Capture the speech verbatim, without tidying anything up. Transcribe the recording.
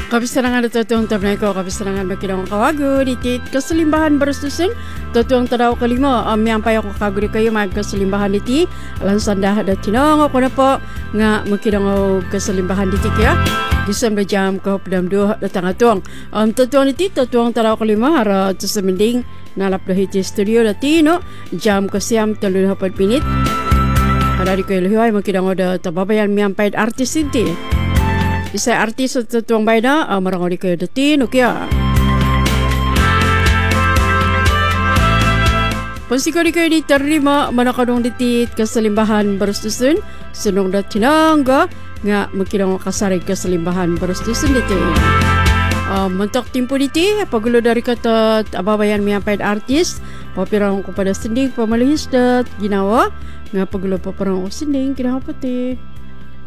Kapisarangan at tutuang tabnay ko, kapisarangan magkinang kawago, ditit kasalimbahan barustusin, tutuang tadaw kalimo, amyampay ako kaguri kayo, mag kasalimbahan diti, alang sandah at tinong ako na po, nga magkinang kasalimbahan diti kaya, gisam na jam ko padam duha at tangatong. Um, tutuang diti, tutuang tadaw kalimo, hara at sasaminding, nalap na hiti studio dati, no, jam ko siyam, talun hapad pinit, harari ko iluhiway, magkinang da tababayan miyampay artist diti. Isa artis at tuwang bay na, uh, marang kayo dati, no kaya. Pansikari kayo di tarima, manakadong ditit kasalimbahan barustusun, sunong na tinangga, nga magkinang kasarig kasalimbahan barustusun diti. Uh, mantak timpo diti, pagulo dari kata ababayan miyampay artis, papirang ko pada sending pamalihis dat ginawa, nga pagulo pa parang ko sending, kinakapati.